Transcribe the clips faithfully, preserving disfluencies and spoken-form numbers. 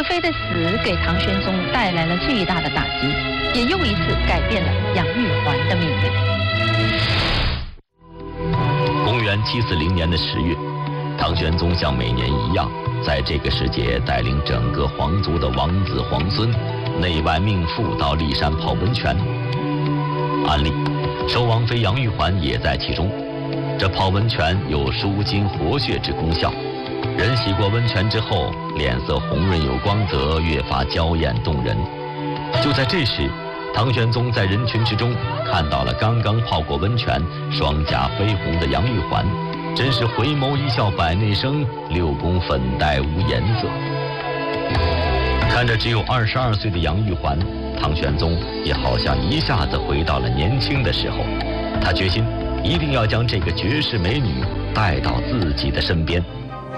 妃的死给唐玄宗带来了巨大的打击，也又一次改变了杨玉环的命运。 公元七四零年的十月，唐玄宗像每年一样，在这个时节带领整个皇族的王子皇孙、内外命妇到骊山泡温泉。按例，寿王妃杨玉环也在其中。这泡温泉有舒筋活血之功效，人洗过温泉之后，脸色红润有光泽，越发娇艳动人。就在这时，唐玄宗在人群之中看到了刚刚泡过温泉、双颊绯红的杨玉环，真是回眸一笑百内生，六宫粉黛无颜色。看着只有二十二岁的杨玉环，唐玄宗也好像一下子回到了年轻的时候。他决心一定要将这个绝世美女带到自己的身边。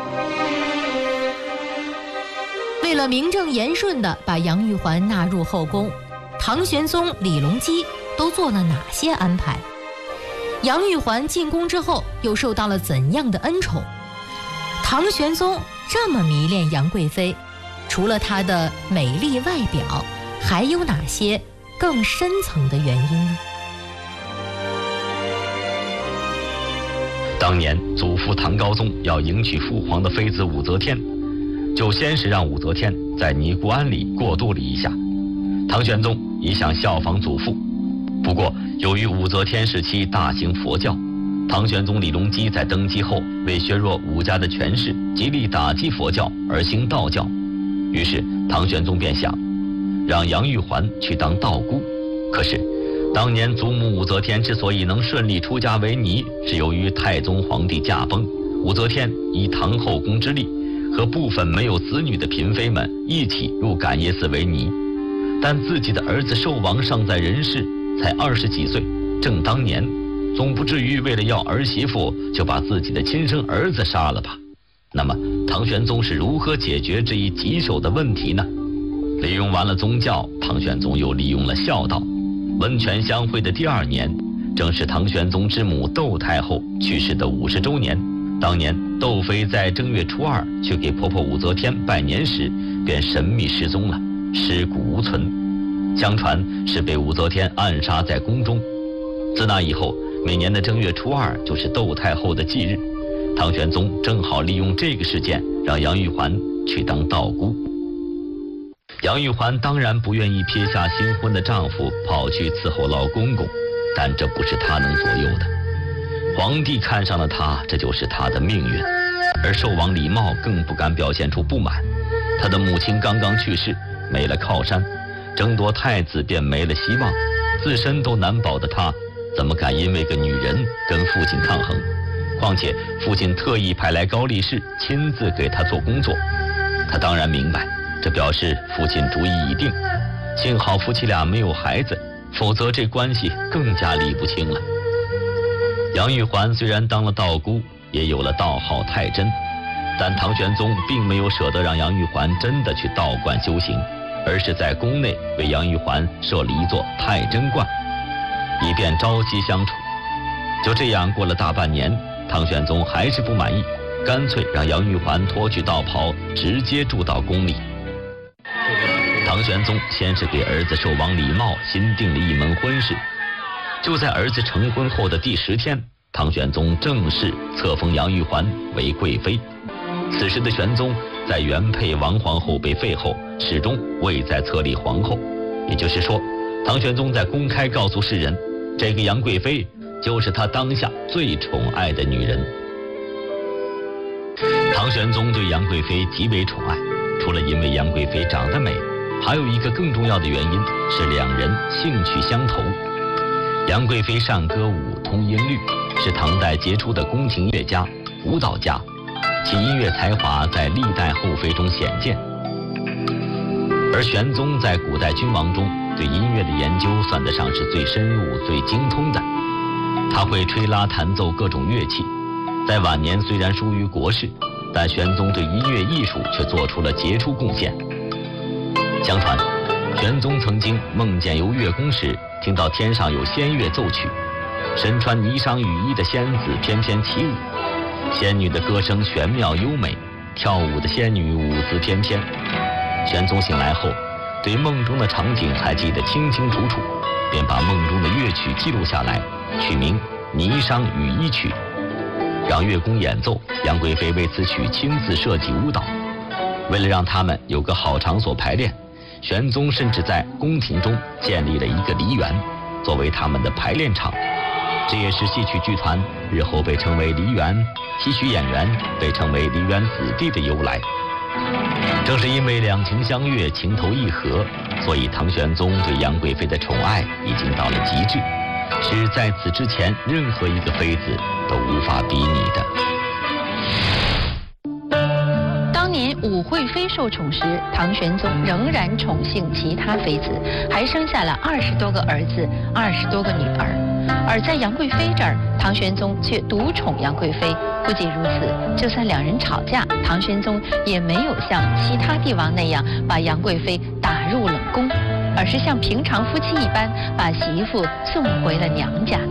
为了名正言顺地把杨玉环纳入后宫，唐玄宗李隆基都做了哪些安排？杨玉环进宫之后又受到了怎样的恩宠？唐玄宗这么迷恋杨贵妃，除了她的美丽外表，还有哪些更深层的原因呢？ 当年祖父唐高宗要迎娶父皇的妃子武则天，就先是让武则天在尼姑庵里过渡了一下。唐玄宗一向效仿祖父，不过由于武则天时期大行佛教，唐玄宗李隆基在登基后为削弱武家的权势，极力打击佛教而行道教，于是唐玄宗便想让杨玉环去当道姑。可是当年祖母武则天之所以能顺利出家为尼，是由于太宗皇帝驾崩，武则天以唐后宫之力和部分没有子女的嫔妃们一起入感业寺为尼，但自己的儿子寿王尚在人世，才二十几岁，正当年，总不至于为了要儿媳妇就把自己的亲生儿子杀了吧？那么唐玄宗是如何解决这一棘手的问题呢？利用完了宗教，唐玄宗又利用了孝道。温泉相会的第二年，正是唐玄宗之母窦太后去世的五十周年。当年窦妃在正月初二去给婆婆武则天拜年时，便神秘失踪了，尸骨无存。相传是被武则天暗杀在宫中。自那以后，每年的正月初二就是窦太后的忌日。唐玄宗正好利用这个事件，让杨玉环去当道姑。杨玉环当然不愿意撇下新婚的丈夫跑去伺候老公公，但这不是她能左右的。皇帝看上了她，这就是她的命运。而寿王李瑁更不敢表现出不满，他的母亲刚刚去世，没了靠山，争夺太子便没了希望，自身都难保的他，怎么敢因为个女人跟父亲抗衡？况且父亲特意派来高力士亲自给他做工作，他当然明白，这表示父亲主意已定。幸好夫妻俩没有孩子，否则这关系更加理不清了。杨玉环虽然当了道姑，也有了道号太真，但唐玄宗并没有舍得让杨玉环真的去道观修行，而是在宫内为杨玉环设了一座太真观，以便朝夕相处。就这样过了大半年，唐玄宗还是不满意，干脆让杨玉环脱去道袍，直接住到宫里。唐玄宗先是给儿子寿王李瑁新定了一门婚事，就在儿子成婚后的第十天，唐玄宗正式册封杨玉环为贵妃。此时的玄宗在原配王皇后被废后，始终未再册立皇后，也就是说，唐玄宗在公开告诉世人，这个杨贵妃就是他当下最宠爱的女人。唐玄宗对杨贵妃极为宠爱，除了因为杨贵妃长得美，还有一个更重要的原因是两人兴趣相投。杨贵妃善歌舞，通音律，是唐代杰出的宫廷乐家、舞蹈家，其音乐才华在历代后妃中显见。而玄宗在古代君王中对音乐的研究算得上是最深入、最精通的。他会吹拉弹奏各种乐器，在晚年虽然疏于国事，但玄宗对音乐艺术却做出了杰出贡献。相传，玄宗曾经梦见游乐宫时，听到天上有仙乐奏曲，身穿霓裳羽衣的仙子翩翩起舞，仙女的歌声玄妙优美，跳舞的仙女舞姿翩翩。 玄宗醒来后，对梦中的场景还记得清清楚楚，便把梦中的乐曲记录下来，取名《霓裳羽衣曲》，让乐工演奏。杨贵妃为此曲亲自设计舞蹈。为了让他们有个好场所排练，玄宗甚至在宫廷中建立了一个梨园，作为他们的排练场。这也是戏曲剧团日后被称为梨园，戏曲演员被称为梨园子弟的由来。正是因为两情相悦，情投意合，所以唐玄宗对杨贵妃的宠爱已经到了极致，是在此之前任何一个妃子都无法比拟的。 当年武惠妃受宠时，唐玄宗仍然宠幸其他妃子，还生下了二十多个儿子，二十多个女儿。而在杨贵妃这儿，唐玄宗却独宠杨贵妃。不仅如此，就算两人吵架，唐玄宗也没有像其他帝王那样把杨贵妃打入冷宫，而是像平常夫妻一般，把媳妇送回了娘家。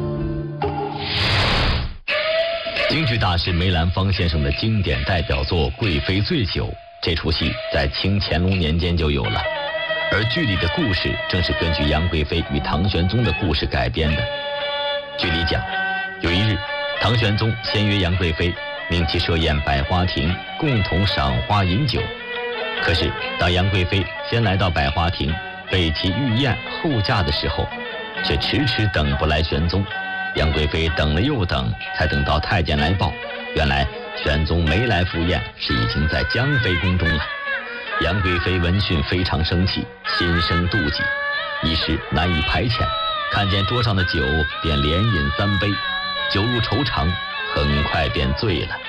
京剧大师梅兰芳先生的经典代表作《贵妃醉酒》，这出戏在清乾隆年间就有了，而剧里的故事正是根据杨贵妃与唐玄宗的故事改编的。剧里讲，有一日，唐玄宗先约杨贵妃，命其设宴百花亭，共同赏花饮酒。可是当杨贵妃先来到百花亭，备其御宴后驾的时候，却迟迟等不来玄宗。杨贵妃等了又等，才等到太监来报，原来玄宗没来赴宴，是已经在江妃宫中了。杨贵妃闻讯非常生气，心生妒忌，一时难以排遣，看见桌上的酒，便连饮三杯，酒入愁肠，很快便醉了。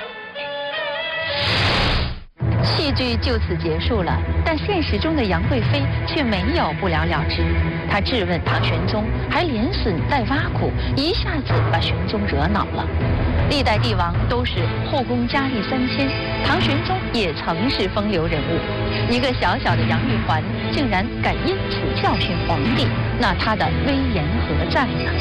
戏剧就此结束了，但现实中的杨贵妃却没有不了了之。她质问唐玄宗，还连损带挖苦，一下子把玄宗惹恼了。历代帝王都是后宫佳丽三千，唐玄宗也曾是风流人物。一个小小的杨玉环，竟然敢因此教训皇帝，那他的威严何在呢？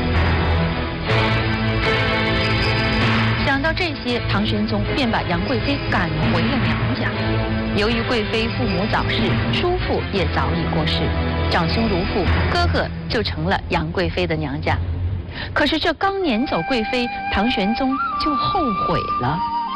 想到这些，唐玄宗便把杨贵妃赶回了娘家。由于贵妃父母早逝，叔父也早已过世，长兄如父，哥哥就成了杨贵妃的娘家。可是这刚撵走贵妃，唐玄宗就后悔了。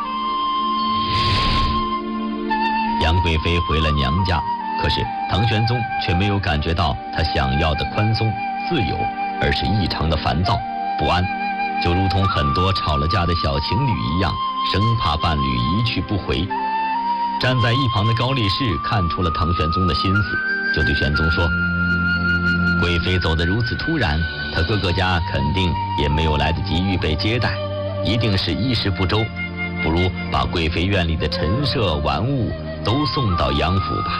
杨贵妃回了娘家，可是唐玄宗却没有感觉到她想要的宽松自由，而是异常的烦躁不安，就如同很多吵了架的小情侣一样，生怕伴侣一去不回。站在一旁的高力士看出了唐玄宗的心思，就对玄宗说：贵妃走得如此突然，她哥哥家肯定也没有来得及预备接待，一定是衣食不周，不如把贵妃院里的陈设玩物都送到杨府吧。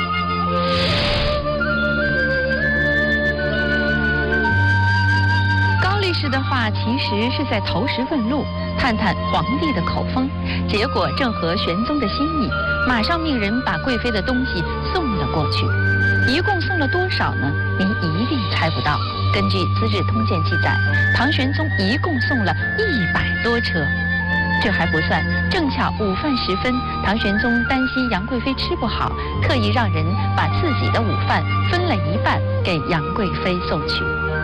高力士的话其实是在投石问路，探探皇帝的口风，结果正合玄宗的心意，马上命人把贵妃的东西送了过去。一共送了多少呢？您一定猜不到。根据《资治通鉴》记载，唐玄宗一共送了一百多车。这还不算，正巧午饭时分，唐玄宗担心杨贵妃吃不好，特意让人把自己的午饭分了一半给杨贵妃送去。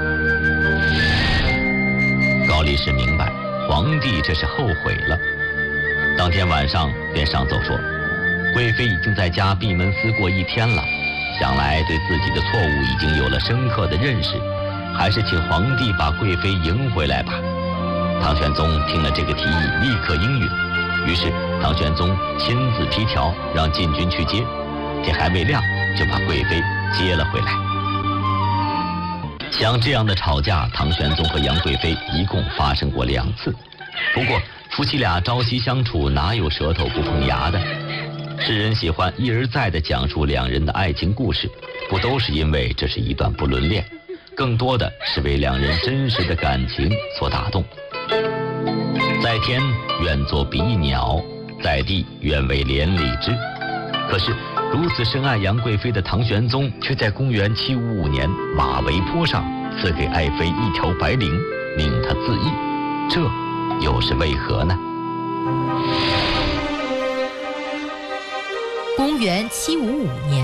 高力士明白，皇帝这是后悔了。当天晚上便上奏说，贵妃已经在家闭门思过一天了，想来对自己的错误已经有了深刻的认识，还是请皇帝把贵妃迎回来吧。唐玄宗听了这个提议，立刻应允。于是唐玄宗亲自批条，让禁军去接，天还未亮就把贵妃接了回来。像这样的吵架，唐玄宗和杨贵妃一共发生过两次。不过夫妻俩朝夕相处，哪有舌头不碰牙的？世人喜欢一而再地讲述两人的爱情故事，不都是因为这是一段不伦恋，更多的是为两人真实的感情所打动。在天愿作比翼鸟，在地愿为连理枝。可是如此深爱杨贵妃的唐玄宗，却在公元七五五年马嵬坡上赐给爱妃一条白绫，命她自缢，这又是为何呢？ 公元七五五年。